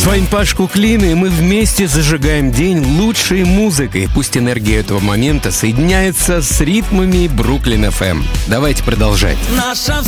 вами Паш Куклин, и мы вместе зажигаем день лучшей музыкой. Пусть энергия этого момента соединяется с ритмами Бруклин FM. Давайте продолжать. Наша